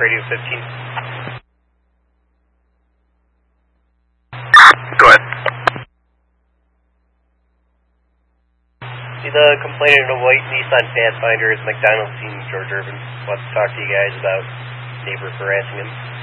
Radio 15. Go ahead. See the complainant in a white Nissan Pathfinder is McDonald's seen George Urban. Wants to talk to you guys about neighbor harassing him.